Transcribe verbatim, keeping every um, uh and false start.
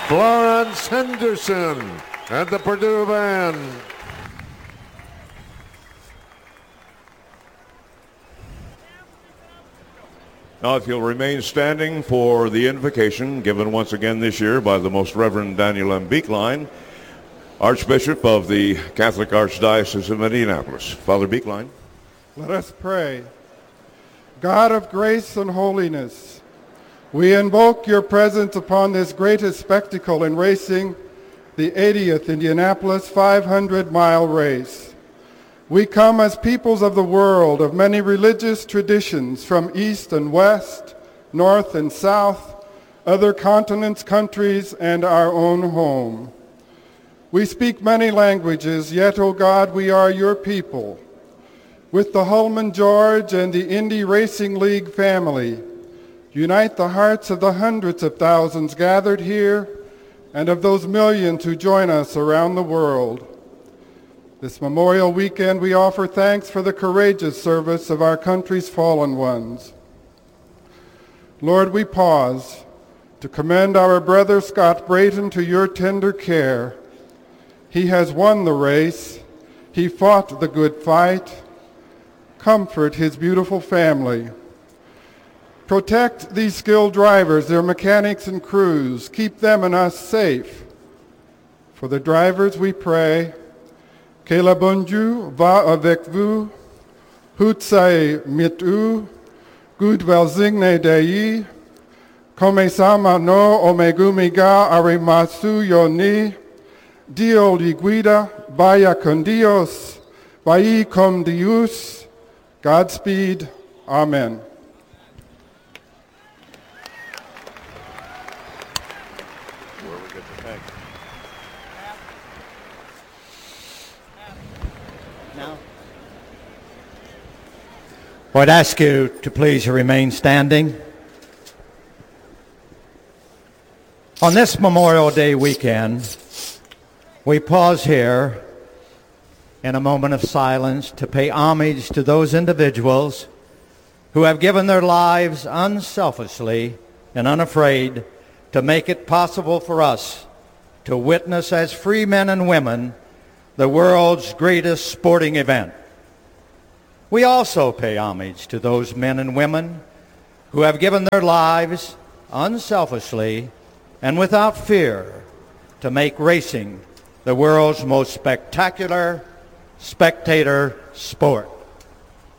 Florence Henderson and the Purdue Band. Now, if you'll remain standing for the invocation given once again this year by the Most Reverend Daniel M. Beekline, Archbishop of the Catholic Archdiocese of Indianapolis. Father Beekline. Let us pray. God of grace and holiness, we invoke your presence upon this greatest spectacle in racing, the eightieth Indianapolis five hundred mile race. We come as peoples of the world of many religious traditions from east and west, north and south, other continents, countries, and our own home. We speak many languages, yet, O God, we are your people. With the Hulman George and the Indy Racing League family, unite the hearts of the hundreds of thousands gathered here and of those millions who join us around the world. This Memorial Weekend, we offer thanks for the courageous service of our country's fallen ones. Lord, we pause to commend our brother Scott Brayton to your tender care. He has won the race. He fought the good fight. Comfort his beautiful family. Protect these skilled drivers, their mechanics and crews. Keep them and us safe. For the drivers, we pray, que le bon Dieu va avec vous, hut sei mit vous, good velsigne Dei, come sama no omegumiga arimasu yoni, Dio li guida, vaya con Dios, vai con Dios, Godspeed, Amen. I'd ask you to please remain standing. On this Memorial Day weekend, we pause here in a moment of silence to pay homage to those individuals who have given their lives unselfishly and unafraid to make it possible for us to witness as free men and women the world's greatest sporting event. We also pay homage to those men and women who have given their lives unselfishly and without fear to make racing the world's most spectacular spectator sport.